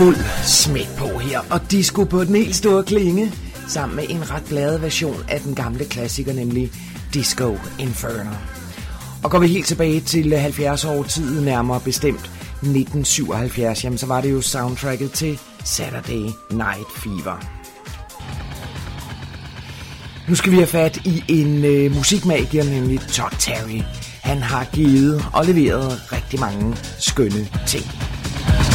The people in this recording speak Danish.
fuld smæk på her, og disco på den helt store klinge, sammen med en ret glad version af den gamle klassiker, nemlig Disco Inferno. Og går vi helt tilbage til 70 år tid, nærmere bestemt 1977, jamen så var det jo soundtracket til Saturday Night Fever. Nu skal vi have fat i en musikmagier, nemlig Todd Terry. Han har givet og leveret rigtig mange skønne ting.